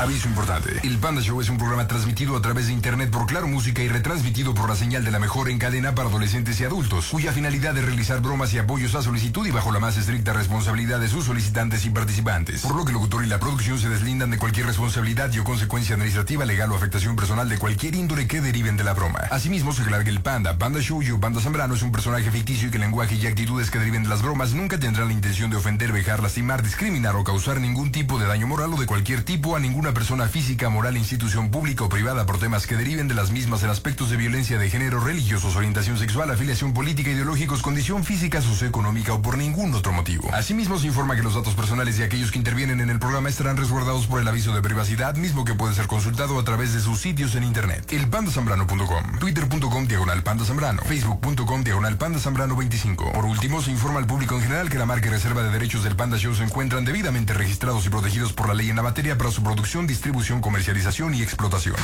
Aviso importante. El Panda Show es un programa transmitido a través de internet por Claro Música y retransmitido por la señal de la mejor en cadena para adolescentes y adultos, cuya finalidad es realizar bromas y apoyos a solicitud y bajo la más estricta responsabilidad de sus solicitantes y participantes. Por lo que el locutor y la producción se deslindan de cualquier responsabilidad y o consecuencia administrativa, legal o afectación personal de cualquier índole que deriven de la broma. Asimismo, se aclara que el Panda Show y Panda Zambrano es un personaje ficticio y que el lenguaje y actitudes que deriven de las bromas nunca tendrán la intención de ofender, vejar, lastimar, discriminar o causar ningún tipo de daño moral o de cualquier tipo a ninguna persona física, moral, institución pública o privada por temas que deriven de las mismas en aspectos de violencia de género, religiosos, orientación sexual, afiliación política, ideológicos, condición física, socioeconómica o por ningún otro motivo. Asimismo, se informa que los datos personales de aquellos que intervienen en el programa estarán resguardados por el aviso de privacidad, mismo que puede ser consultado a través de sus sitios en internet. Elpandazambrano.com, twitter.com/Panda Zambrano, facebook.com/Panda Zambrano 25. Por último, se informa al público en general que la marca y reserva de derechos del Panda Show se encuentran debidamente registrados y protegidos por la ley en la materia para su producción, distribución, comercialización y explotación.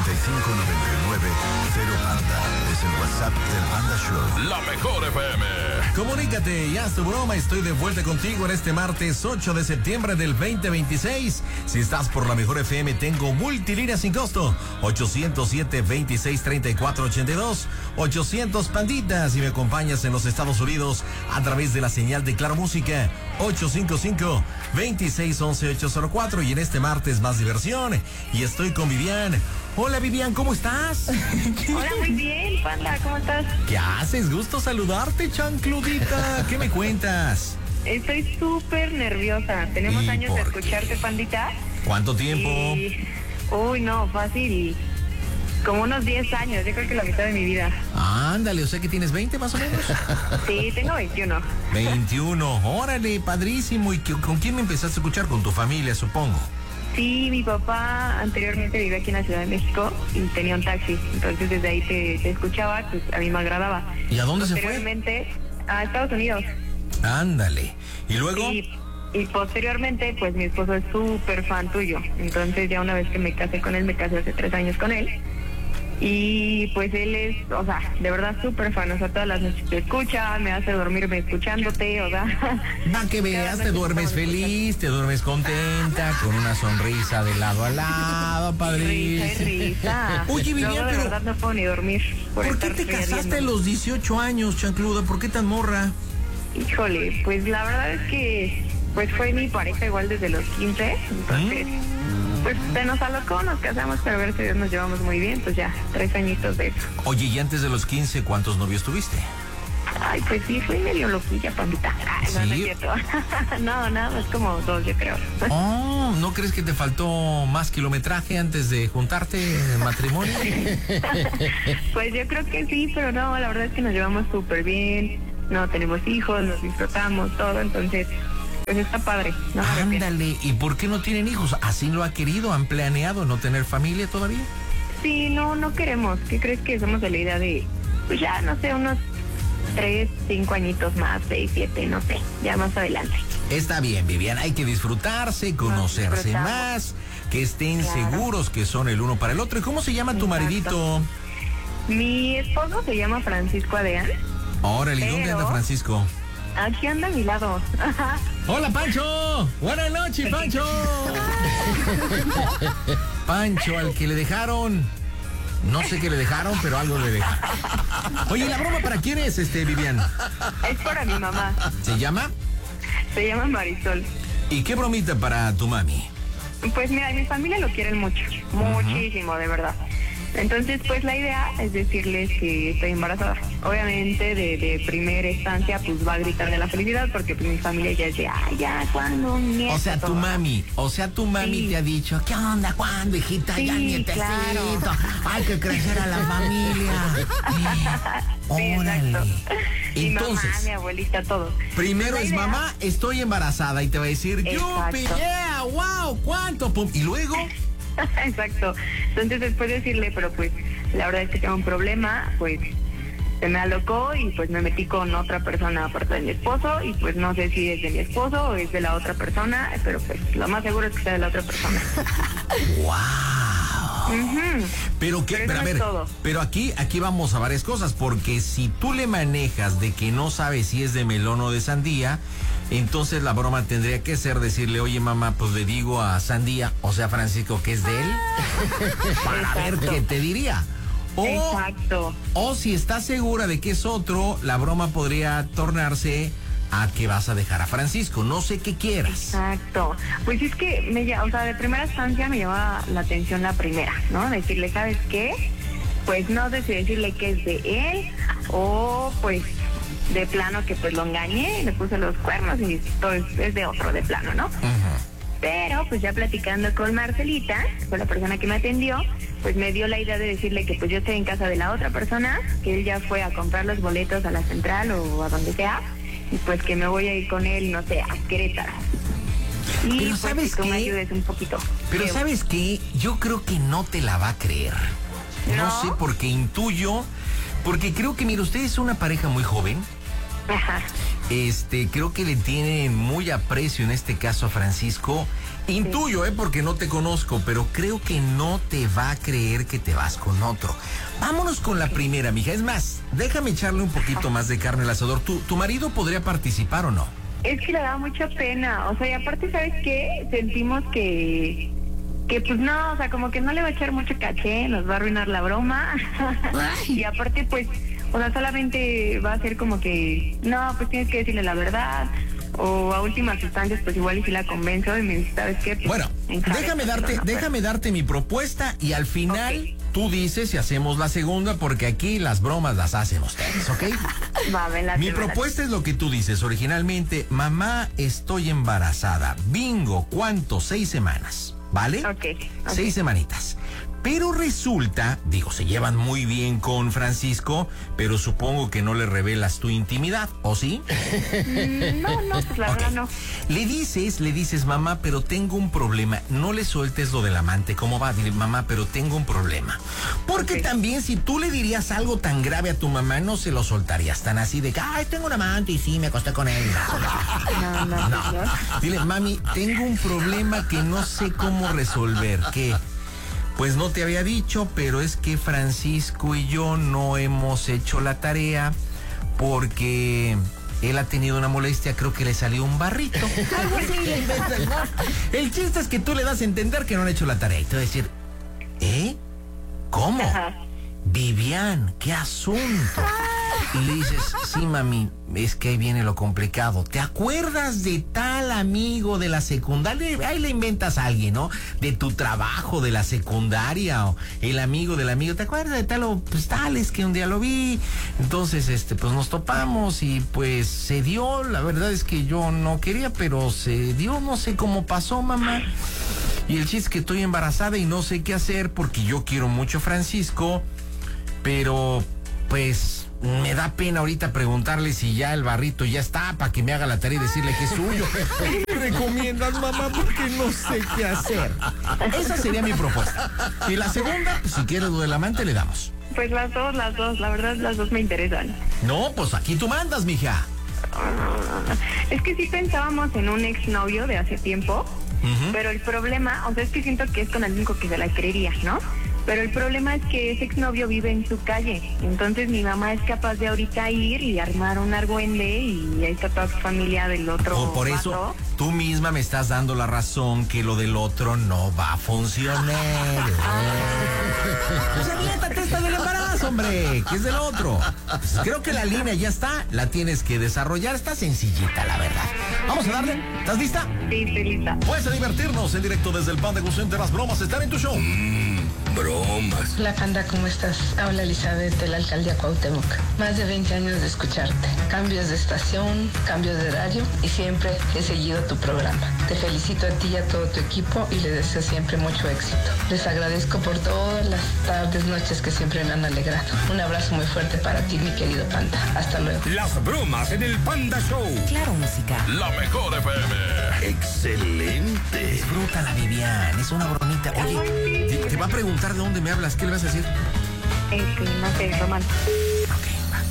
5599-0Panda es el WhatsApp del Panda Show. La mejor FM. Comunícate y haz tu broma. Estoy de vuelta contigo en este martes 8 de septiembre del 2026. Si estás por la mejor FM, tengo multilínea sin costo. 807-2634-82. 800 panditas. Y me acompañas en los Estados Unidos a través de la señal de Claro Música. 855-2611-804. Y en este martes más diversión. Y estoy con Vivian. Hola Vivian, ¿cómo estás? Hola, muy bien, Panda, ¿cómo estás? ¿Qué haces? Gusto saludarte, chancludita. ¿Qué me cuentas? Estoy súper nerviosa. Tenemos ¿Y años de por qué? escucharte, Pandita. ¿Cuánto tiempo? Uy, no, fácil. Como unos 10 años, yo creo que la mitad de mi vida. Ándale, o sea que tienes 20 más o menos. Sí, tengo 21. 21, órale, padrísimo. ¿Y con quién me empezaste a escuchar? Con tu familia, supongo. Sí, mi papá anteriormente vivía aquí en la Ciudad de México y tenía un taxi. Entonces desde ahí te escuchaba, pues a mí me agradaba. ¿Y a dónde se fue? Posteriormente, a Estados Unidos. Ándale. ¿Y luego? Y posteriormente, pues mi esposo es súper fan tuyo. Entonces ya una vez que me casé con él, me casé hace 3 años con él. Y pues él es, o sea, de verdad súper fan. O sea, todas las noches te escucha, me hace dormirme escuchándote, o sea. Va que veas, te duermes feliz, te duermes contenta, con una sonrisa de lado a lado, padrísimo. Risa y risa. Oye, Vivian, Luego, de verdad no puedo ni dormir. ¿por qué estar te casaste riendo. a los 18 años, chancluda? ¿Por qué tan morra? Híjole, pues la verdad es que pues fue mi pareja igual desde los 15, entonces pues se nos alocó, nos casamos, pero gracias a Dios nos llevamos muy bien, pues ya, 3 añitos de eso. Oye, y antes de los 15, ¿cuántos novios tuviste? Ay, pues sí, fui medio loquilla, Pandita. Ay, no, ¿Sí? no es cierto. No, nada más como 2, yo creo. Oh, ¿no crees que te faltó más kilometraje antes de juntarte en matrimonio? Pues yo creo que sí, pero no, la verdad es que nos llevamos súper bien, no tenemos hijos, nos disfrutamos, todo, entonces pues está padre. No me arrepiento. Ándale, ¿y por qué no tienen hijos? ¿Así lo ha querido? ¿Han planeado no tener familia todavía? Sí, no queremos. ¿Qué crees que somos de la idea de, pues ya, no sé, unos 3, 5 añitos más, 6, 7, no sé, ya más adelante. Está bien, Vivian, hay que disfrutarse, conocerse disfrutamos. más, que estén Claro. seguros que son el uno para el otro. ¿Y cómo se llama tu Exacto. maridito? Mi esposo se llama Francisco Adeán. Órale, ¿y dónde Pero- anda Francisco? Aquí anda a mi lado. ¡Hola, Pancho! ¡Buenas noches, Pancho! Pancho, al que le dejaron... No sé qué le dejaron, pero algo le dejaron. Oye, ¿la broma para quién es, Vivian? Es para mi mamá. ¿Se llama? Se llama Marisol. ¿Y qué bromita para tu mami? Pues mira, mi familia lo quieren mucho. Muchísimo, de verdad. Entonces, pues la idea es decirles que estoy embarazada. Obviamente, de primera instancia, pues va a gritar de la felicidad porque pues mi familia ya es de, ay, ya, ¿cuándo? Nieto, O sea, tu todo. mami Sí. te ha dicho, ¿qué onda? ¿Cuándo, hijita? Sí, Ya nietecito. claro. Hay que crecer a la familia. Sí, Órale. exacto. Mi mamá, Entonces, mi abuelita, todo. primero La es idea- mamá, estoy embarazada y te va a decir, Exacto. yupi, yeah, wow, ¿cuánto? Pum. Y luego, Exacto. Entonces después decirle, pero pues la verdad es que tengo un problema, pues se me alocó y pues me metí con otra persona aparte de mi esposo y pues no sé si es de mi esposo o es de la otra persona, pero pues lo más seguro es que sea de la otra persona. wow. Ujú. Pero qué, Pero pero a eso ver, es todo. pero aquí vamos a varias cosas, porque si tú le manejas de que no sabes si es de melón o de sandía, Entonces la broma tendría que ser decirle, oye mamá, pues le digo a Sandía, o sea Francisco, que es de él, para ver qué te diría. Exacto. O si estás segura de que es otro, la broma podría tornarse a que vas a dejar a Francisco. No sé qué quieras. Exacto. Pues es que, de primera instancia me llama la atención la primera, ¿no? Decirle, ¿sabes qué? Pues no sé si decirle que es de él o pues de plano que pues lo engañé, le puse los cuernos y todo es de otro de plano, ¿no? Pero pues ya platicando con Marcelita, que fue la persona que me atendió, pues me dio la idea de decirle que pues yo estoy en casa de la otra persona, que él ya fue a comprar los boletos a la central o a donde sea, y pues que me voy a ir con él, no sé, a Querétaro. Y pero pues ¿sabes que tú qué? me ayudes un poquito. Pero ¿sabes qué? Yo creo que no te la va a creer. No sé, porque intuyo, porque creo que, mira, usted es una pareja muy joven. Ajá. Creo que le tienen muy aprecio en este caso a Francisco. Intuyo, porque no te conozco, pero creo que no te va a creer que te vas con otro. Vámonos con la primera, mija. Es más, déjame echarle un poquito más de carne al asador. ¿Tu marido podría participar o no? Es que le da mucha pena. O sea, y aparte, ¿sabes qué? Sentimos que pues no, o sea, como que no le va a echar mucho caché, nos va a arruinar la broma. Y aparte, pues, o sea, solamente va a ser como que, no, pues tienes que decirle la verdad. O a últimas instancias, pues igual y si la convenzo y me dice, ¿sabes qué? Pues, bueno, déjame darte mi propuesta y al final tú dices si hacemos la segunda, porque aquí las bromas las hacen ustedes, ¿ok? Mi propuesta es lo que tú dices originalmente. Mamá, estoy embarazada. Bingo, ¿cuánto? 6 semanas, ¿vale? Ok. 6 semanitas. Pero resulta, se llevan muy bien con Francisco, pero supongo que no le revelas tu intimidad, ¿o sí? No, pues la verdad no. Le dices, mamá, pero tengo un problema. No le sueltes lo del amante. ¿Cómo va? Dile, mamá, pero tengo un problema. Porque también si tú le dirías algo tan grave a tu mamá, no se lo soltarías tan así de que, ay, tengo un amante y sí, me acosté con él. No. Dile, mami, tengo un problema que no sé cómo resolver. ¿Qué? Pues no te había dicho, pero es que Francisco y yo no hemos hecho la tarea porque él ha tenido una molestia, creo que le salió un barrito. Algo así le inventas, ¿no? El chiste es que tú le das a entender que no han hecho la tarea y te va a decir, ¿cómo? Ajá. Vivian, ¿qué asunto? Y le dices, sí, mami, es que ahí viene lo complicado. ¿Te acuerdas de tal amigo de la secundaria? Ahí le inventas a alguien, ¿no? De tu trabajo de la secundaria o el amigo del amigo. ¿Te acuerdas de tal o pues tal? Es que un día lo vi. Entonces, pues nos topamos y pues se dio. La verdad es que yo no quería, pero se dio. No sé cómo pasó, mamá. Y el chiste es que estoy embarazada y no sé qué hacer porque yo quiero mucho a Francisco, pero pues me da pena ahorita preguntarle si ya el barrito ya está para que me haga la tarea y decirle que es suyo. ¿Qué me recomiendas, mamá? Porque no sé qué hacer. Esa sería mi propuesta. Y la segunda, si quieres lo del amante, le damos. Pues las dos, la verdad las dos me interesan. No, pues aquí tú mandas, mija. Es que sí pensábamos en un exnovio de hace tiempo, pero el problema, o sea, es que siento que es con el único que se la creería, ¿no? Pero el problema es que ese exnovio vive en su calle. Entonces mi mamá es capaz de ahorita ir y armar un argüende y ahí está toda su familia del otro. Por eso vato. Tú misma me estás dando la razón que lo del otro no va a funcionar. Pues aviéntate esta del embarazo, hombre, que es del otro. Pues creo que la línea ya está, la tienes que desarrollar, está sencillita, la verdad. Vamos a darle, ¿estás lista? Sí, estoy lista. Puedes divertirnos en directo desde el Panda Go Center. Las bromas están en tu show. Bromas. Hola, Panda, ¿cómo estás? Habla Elizabeth de la alcaldía Cuauhtémoc. Más de 20 años de escucharte. Cambios de estación, cambios de horario y siempre he seguido tu programa. Te felicito a ti y a todo tu equipo y les deseo siempre mucho éxito. Les agradezco por todas las tardes, noches que siempre me han alegrado. Un abrazo muy fuerte para ti, mi querido Panda. Hasta luego. Las bromas en el Panda Show. Claro, música. La mejor FM. Excelente. Disfrútala, Vivian, es una bromita. Oye, te va a preguntar de dónde me hablas, ¿qué le vas a decir? No sé, Román. Ok, va.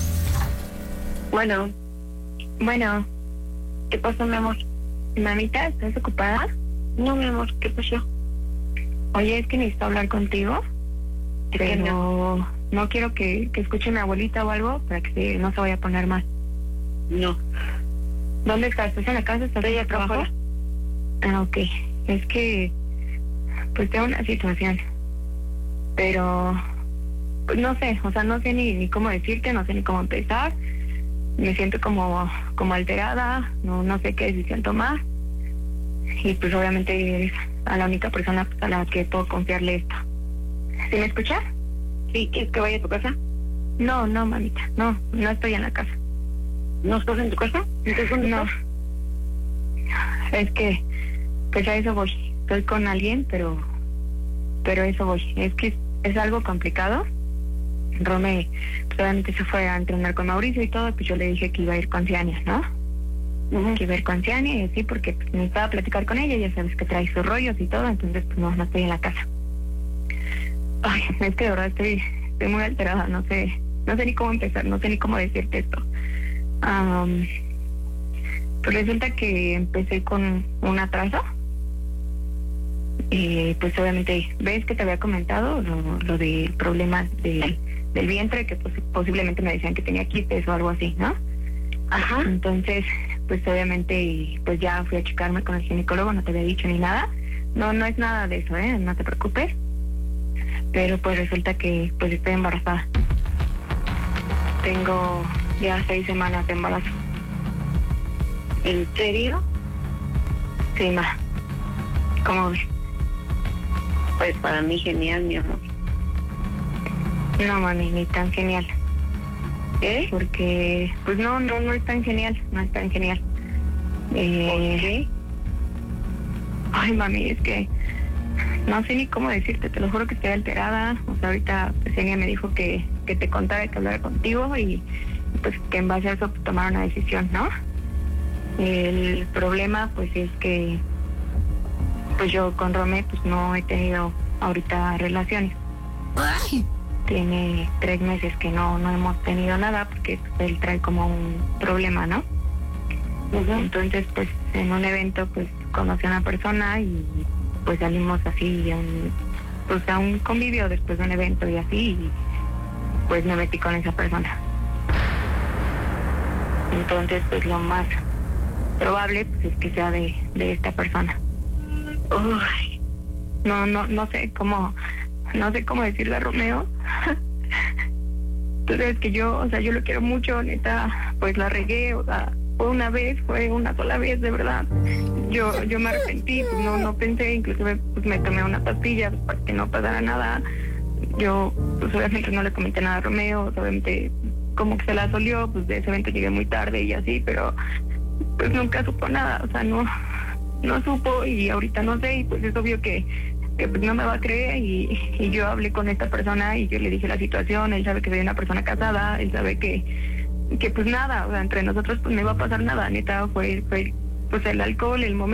Bueno, ¿qué pasó, mi amor? Mamita, ¿estás ocupada? No, mi amor, ¿qué pasó? Oye, es que necesito hablar contigo, pero no quiero que escuche mi abuelita o algo para que no se vaya a poner mal. No. ¿Dónde estás? ¿Estás en la casa? ¿Estás ahí afuera? Ah, ok. Es que, pues tengo una situación, pero pues no sé, o sea, no sé ni cómo decirte, no sé ni cómo empezar. Me siento como alterada, no sé qué decisión tomar. Y pues obviamente eres a la única persona pues, a la que puedo confiarle esto. ¿Sí me escuchas? Sí, ¿quieres que vaya a tu casa? No, mamita, no estoy en la casa. ¿No estás en tu casa? ¿Entonces dónde estás? Es que, pues a eso voy. Estoy con alguien, pero eso voy. Es que es algo complicado. Rome, pues obviamente se fue a entrenar con Mauricio y todo, pues yo le dije que iba a ir con Ciania, ¿no? Que iba a ir con Ciania y así, porque pues, necesitaba platicar con ella, ya sabes que trae sus rollos y todo, entonces pues no estoy en la casa. Ay, es que de verdad estoy muy alterada, no sé ni cómo empezar, no sé ni cómo decirte esto. Pues resulta que empecé con un atraso. Pues obviamente, ves que te había comentado lo del problema del vientre, que pues, posiblemente me decían que tenía quistes o algo así, ¿no? Ajá. Entonces, pues obviamente, pues ya fui a checarme con el ginecólogo, no te había dicho ni nada. No es nada de eso, no te preocupes. Pero pues resulta que pues estoy embarazada. Tengo ya 6 semanas de embarazo. ¿En serio? Sí, ma. ¿Cómo ves? Pues para mí genial, mi amor. No, mami, ni tan genial. ¿Eh? Porque, pues no es tan genial, no es tan genial. ¿Por qué? Ay, mami, es que no sé ni cómo decirte, te lo juro que estoy alterada. O sea, ahorita Ksenia me dijo que te contara, que hablara contigo y pues que en base a eso pues, tomar una decisión, ¿no? El problema pues es que pues yo con Rome pues no he tenido ahorita relaciones. Ay. Tiene 3 meses que no hemos tenido nada porque pues, él trae como un problema, ¿no? Entonces pues en un evento pues conocí a una persona y pues salimos así a un convivio después de un evento y así y pues me metí con esa persona. Entonces pues lo más probable pues es que sea de esta persona. Uy, no sé cómo decirle a Romeo. Tú sabes que yo lo quiero mucho, neta, pues la regué, o sea, fue una sola vez, de verdad. Yo me arrepentí, pues no pensé, inclusive pues me tomé una pastilla para que no pasara nada. Yo pues obviamente no le comenté nada a Romeo, obviamente como que se la solió, pues de ese evento llegué muy tarde y así, pero pues nunca supo nada, o sea, no supo y ahorita no sé y pues es obvio que pues no me va a creer y yo hablé con esta persona y yo le dije la situación, él sabe que soy una persona casada, él sabe que pues nada, o sea, entre nosotros pues no iba a pasar nada, neta, fue pues el alcohol, el momento.